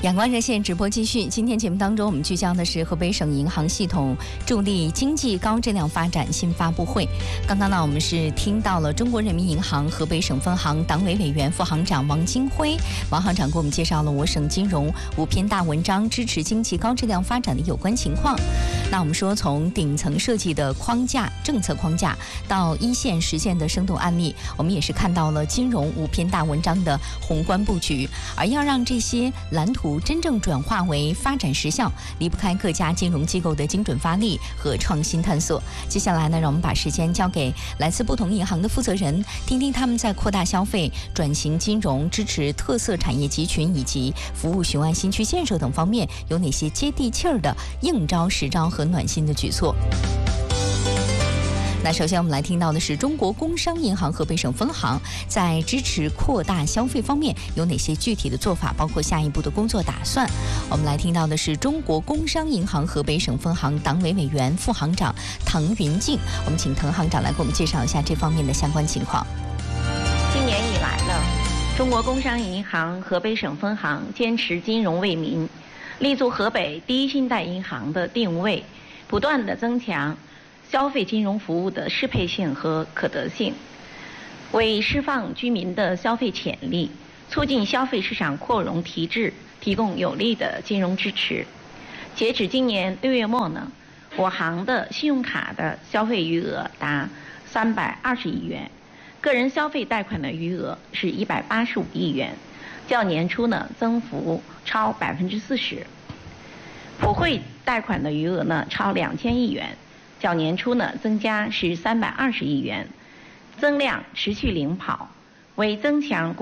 阳光热线直播继续。今天节目当中，我们聚焦的是河北省银行系统助力经济高质量发展新发布会。刚刚呢，我们是听到了中国人民银行河北省分行党委委员、副行长王金辉，王行长给我们介绍了我省金融5篇大文章支持经济高质量发展的有关情况。那我们说，从顶层设计的框架、政策框架到一线实现的生动案例，我们也是看到了金融5篇大文章的宏观布局。而要让这些蓝图真正转化为发展实效，离不开各家金融机构的精准发力和创新探索。接下来呢，让我们把时间交给来自不同银行的负责人，听听他们在扩大消费、转型金融、支持特色产业集群以及服务雄安新区建设等方面有哪些接地气儿的硬招实招和暖心的举措。那首先我们来听到的是中国工商银行河北省分行在支持扩大消费方面有哪些具体的做法，包括下一步的工作打算。我们来听到的是中国工商银行河北省分行党委委员、副行长滕云静，我们请滕行长来给我们介绍一下这方面的相关情况。 今年以来呢，中国工商银行河北省分行坚持金融为民，立足河北第一信贷银行的定位，不断地增强消费金融服务的适配性和可得性，为释放居民的消费潜力，促进消费市场扩容提质提供有力的金融支持。截止今年6月末呢，我行的信用卡的消费余额达320亿元，个人消费贷款的余额是185亿元，较年初呢增幅超40%。普惠贷款的余额呢超2000亿元。较年初呢增加是320亿元，增量持续领跑，为增强